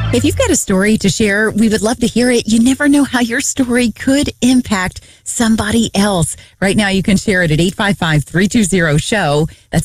If you've got a story to share, we would love to hear it. You never know how your story could impact somebody else. Right now, you can share it at 855-320-SHOW. That's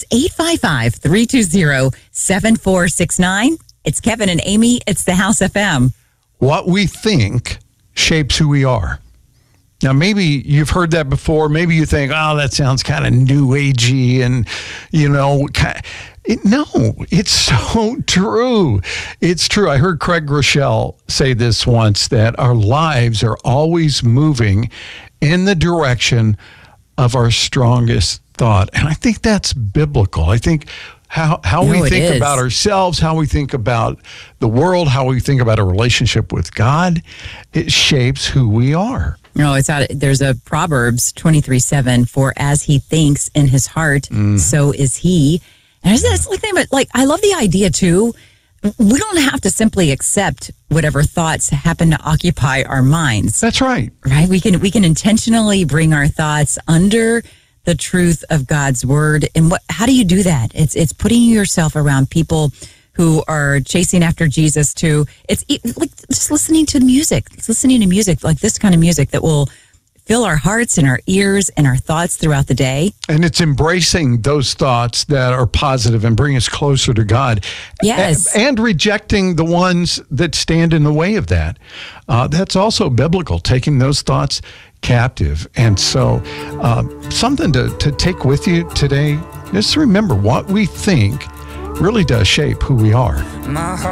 855-320-7469. It's Kevin and Amy. It's the House FM. What we think shapes who we are. Now, maybe you've heard that before. Maybe you think, oh, that sounds kind of new agey and, no, it's so true. It's true. I heard Craig Groeschel say this once, that our lives are always moving in the direction of our strongest thought. And I think that's biblical. I think how we think about ourselves, how we think about the world, how we think about a relationship with God, it shapes who we are. No, there's a Proverbs 23:7, for as he thinks in his heart, so is he. And I love the idea too. We don't have to simply accept whatever thoughts happen to occupy our minds. That's right. Right? We can intentionally bring our thoughts under the truth of God's word. And how do you do that? It's putting yourself around people who are chasing after Jesus too. It's like just listening to music. It's listening to music, like this kind of music that will fill our hearts and our ears and our thoughts throughout the day. And it's embracing those thoughts that are positive and bring us closer to God. Yes. And rejecting the ones that stand in the way of that. That's also biblical, taking those thoughts captive. And so something to take with you today, just remember what we think really does shape who we are.